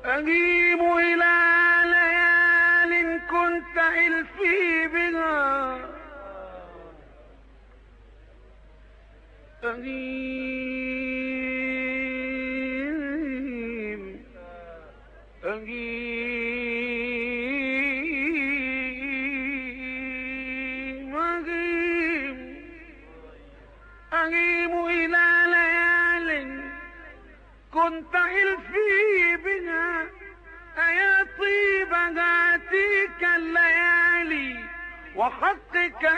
أغيب إلى ليال كنت إلفي بها، أغيب أغيب إلى ليال كنت إلفي بها، أيا طيب هاتيك الليالي وحقك